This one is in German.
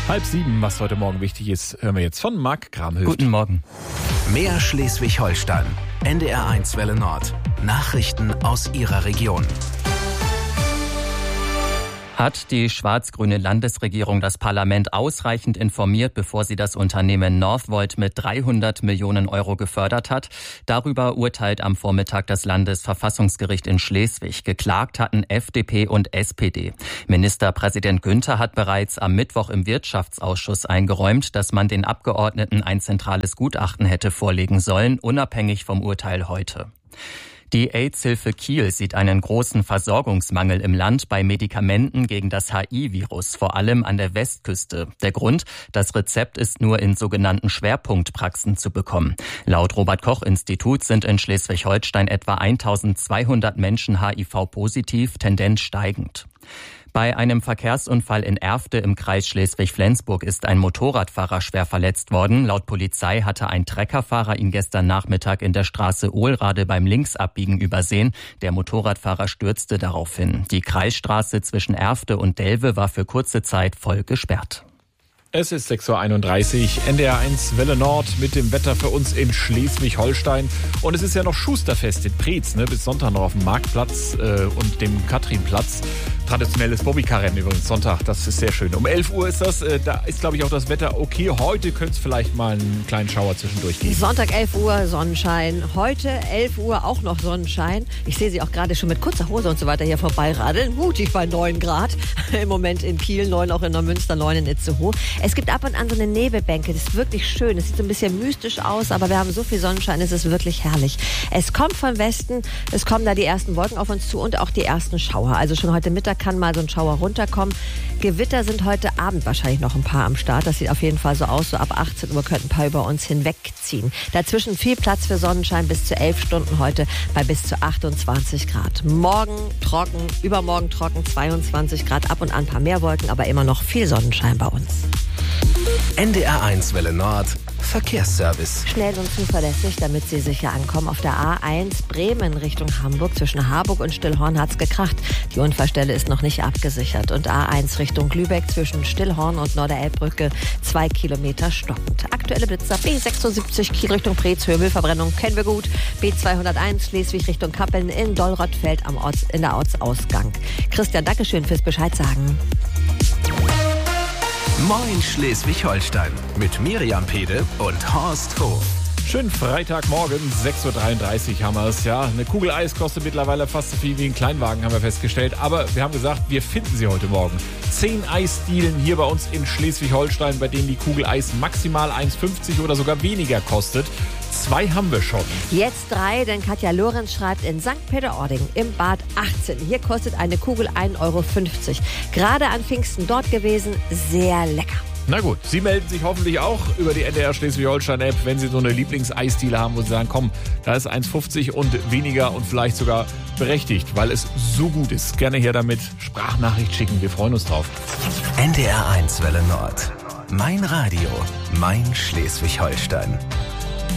6:30, was heute Morgen wichtig ist, hören wir jetzt von Marc Gramhöft. Guten Morgen. Mehr Schleswig-Holstein. NDR1 Welle Nord. Nachrichten aus Ihrer Region. Hat die schwarz-grüne Landesregierung das Parlament ausreichend informiert, bevor sie das Unternehmen Northvolt mit 300 Millionen Euro gefördert hat? Darüber urteilt am Vormittag das Landesverfassungsgericht in Schleswig. Geklagt hatten FDP und SPD. Ministerpräsident Günther hat bereits am Mittwoch im Wirtschaftsausschuss eingeräumt, dass man den Abgeordneten ein zentrales Gutachten hätte vorlegen sollen, unabhängig vom Urteil heute. Die AIDS-Hilfe Kiel sieht einen großen Versorgungsmangel im Land bei Medikamenten gegen das HIV-Virus, vor allem an der Westküste. Der Grund: das Rezept ist nur in sogenannten Schwerpunktpraxen zu bekommen. Laut Robert-Koch-Institut sind in Schleswig-Holstein etwa 1200 Menschen HIV-positiv, Tendenz steigend. Bei einem Verkehrsunfall in Erfte im Kreis Schleswig-Flensburg ist ein Motorradfahrer schwer verletzt worden. Laut Polizei hatte ein Treckerfahrer ihn gestern Nachmittag in der Straße Ohlrade beim Linksabbiegen übersehen. Der Motorradfahrer stürzte daraufhin. Die Kreisstraße zwischen Erfte und Delve war für kurze Zeit voll gesperrt. Es ist 6:31 Uhr, NDR1 Welle Nord mit dem Wetter für uns in Schleswig-Holstein. Und es ist ja noch Schusterfest in Preetz, bis Sonntag noch auf dem Marktplatz und dem Katrinplatz. Traditionelles Bobbycar-Rennen übrigens, Sonntag, das ist sehr schön. Um 11 Uhr ist das, da ist glaube ich auch das Wetter okay. Heute könnte es vielleicht mal einen kleinen Schauer zwischendurch geben. Sonntag 11 Uhr Sonnenschein, heute 11 Uhr auch noch Sonnenschein. Ich sehe Sie auch gerade schon mit kurzer Hose und so weiter hier vorbeiradeln. Mutig bei 9 Grad. Im Moment in Kiel, 9 auch in Neumünster, 9 in Itzehoe. Es gibt ab und an so eine Nebelbänke, das ist wirklich schön. Es sieht so ein bisschen mystisch aus, aber wir haben so viel Sonnenschein, es ist wirklich herrlich. Es kommt vom Westen, es kommen da die ersten Wolken auf uns zu und auch die ersten Schauer. Also schon heute Mittag kann mal so ein Schauer runterkommen. Gewitter sind heute Abend wahrscheinlich noch ein paar am Start. Das sieht auf jeden Fall so aus. So ab 18 Uhr könnten ein paar über uns hinwegziehen. Dazwischen viel Platz für Sonnenschein bis zu 11 Stunden heute bei bis zu 28 Grad. Morgen trocken, übermorgen trocken, 22 Grad, ab und an ein paar mehr Wolken, aber immer noch viel Sonnenschein bei uns. NDR1 Welle Nord. Verkehrsservice. Schnell und zuverlässig, damit Sie sicher ankommen. Auf der A1 Bremen Richtung Hamburg zwischen Harburg und Stillhorn hat's gekracht. Die Unfallstelle ist noch nicht abgesichert. Und A1 Richtung Lübeck zwischen Stillhorn und Norderelbbrücke 2 Kilometer stockend. Aktuelle Blitzer B76 Kiel Richtung Preetz, Hövelverbrennung kennen wir gut. B201 Schleswig Richtung Kappeln in Dollrottfeld in der Ortsausgang. Christian, Dankeschön fürs Bescheid sagen. Moin Schleswig-Holstein mit Miriam Pede und Horst Hof. Schönen Freitagmorgen, 6:33 Uhr haben wir es. Ja, eine Kugel Eis kostet mittlerweile fast so viel wie ein Kleinwagen, haben wir festgestellt. Aber wir haben gesagt, wir finden sie heute Morgen. 10 Eisdielen hier bei uns in Schleswig-Holstein, bei denen die Kugel Eis maximal 1,50 oder sogar weniger kostet. 2 haben wir schon. Jetzt 3, denn Katja Lorenz schreibt in St. Peter-Ording im Bad 18. Hier kostet eine Kugel 1,50 Euro. Gerade an Pfingsten dort gewesen, sehr lecker. Na gut, Sie melden sich hoffentlich auch über die NDR Schleswig-Holstein-App, wenn Sie so eine Lieblingseisdiele haben, wo Sie sagen, komm, da ist 1,50 und weniger und vielleicht sogar berechtigt, weil es so gut ist. Gerne her damit, Sprachnachricht schicken, wir freuen uns drauf. NDR1 Welle Nord. Mein Radio, mein Schleswig-Holstein.